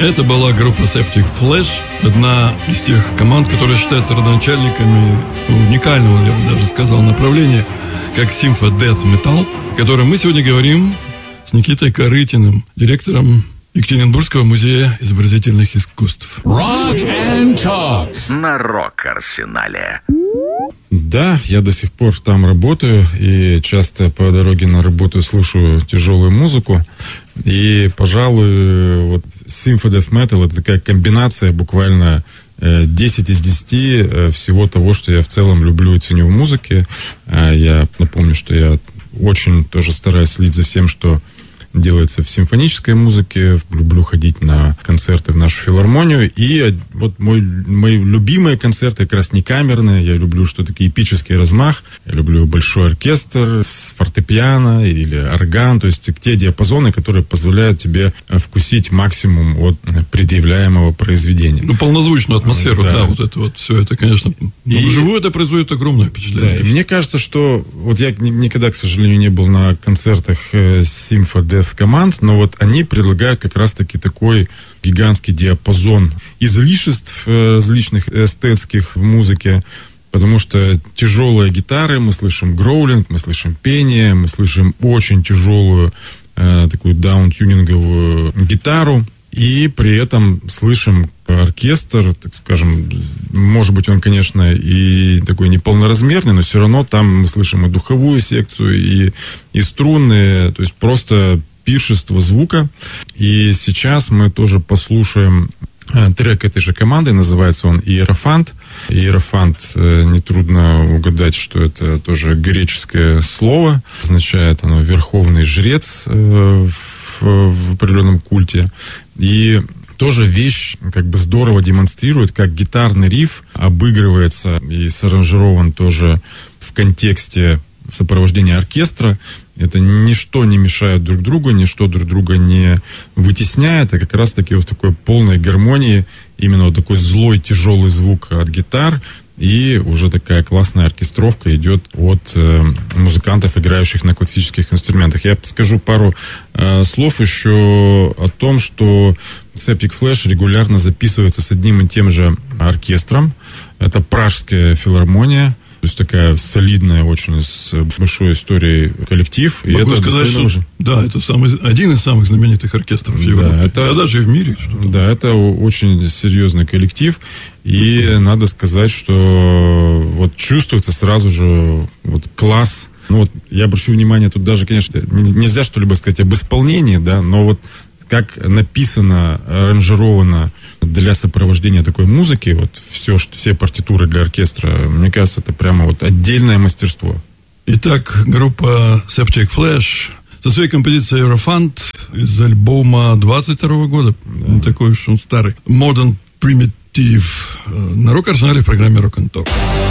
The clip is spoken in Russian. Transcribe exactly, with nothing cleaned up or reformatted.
Это была группа Septic Flesh, одна из тех команд, которые считаются родоначальниками уникального, я бы даже сказал, направления, как симфо-death metal, о котором мы сегодня говорим с Никитой Корытиным, директором Екатеринбургского музея изобразительных искусств. Rock and Talk на Рок-Арсенале. Да, я до сих пор там работаю и часто по дороге на работу слушаю тяжелую музыку. И, пожалуй, вот Symphony Metal — это такая комбинация буквально десять из десяти всего того, что я в целом люблю и ценю в музыке. Я напомню, что я очень тоже стараюсь следить за всем, что делается в симфонической музыке. Люблю ходить на концерты в нашу филармонию. И вот мой, мои любимые концерты как раз не камерные. Я люблю что такое эпический размах. Я люблю большой оркестр с фортепиано или орган. То есть те диапазоны, которые позволяют тебе вкусить максимум от предъявляемого произведения. Ну, полнозвучную атмосферу, да, да вот это вот все это, конечно. И вживую это производит огромное впечатление. Да, и мне кажется, что вот я никогда, к сожалению, не был на концертах симфо-death команд, но вот они предлагают как раз-таки такой гигантский диапазон излишеств различных эстетских в музыке, потому что тяжелые гитары, мы слышим гроулинг, мы слышим пение, мы слышим очень тяжелую э, такую даун-тюнинговую гитару, и при этом слышим оркестр, так скажем, может быть, он, конечно, и такой неполноразмерный, но все равно там мы слышим и духовую секцию, и, и струнные, то есть просто пиршество звука. И сейчас мы тоже послушаем трек этой же команды, называется он «Иерофант». «Иерофант», нетрудно угадать, что это тоже греческое слово, означает оно «верховный жрец» в, в определенном культе. И тоже вещь как бы здорово демонстрирует, как гитарный риф обыгрывается и саранжирован тоже в контексте сопровождения оркестра. Это ничто не мешает друг другу, ничто друг друга не вытесняет, а как раз-таки вот в такой полной гармонии именно вот такой злой, тяжелый звук от гитар, и уже такая классная оркестровка идет от э, музыкантов, играющих на классических инструментах. Я скажу пару э, слов еще о том, что Septic Flesh регулярно записывается с одним и тем же оркестром. Это Пражская филармония. То есть такая солидная, очень с большой историей коллектив. Могу и это сказать, что уже... да, это самый, один из самых знаменитых оркестров в Европе. Да, это, а даже и в мире. Что-то. Да, это очень серьезный коллектив. И mm-hmm. надо сказать, что вот чувствуется сразу же вот класс. Ну вот я обращу внимание, тут даже, конечно, нельзя что-либо сказать об исполнении, да, но вот как написано, аранжировано для сопровождения такой музыки, вот все, что, все партитуры для оркестра, мне кажется, это прямо вот отдельное мастерство. Итак, группа Septic Flesh со своей композицией «Иерофант» из альбома двадцать второго года, да. Не такой уж он старый, Modern Primitive, на Рок-Арсенале в программе Rock and Talk.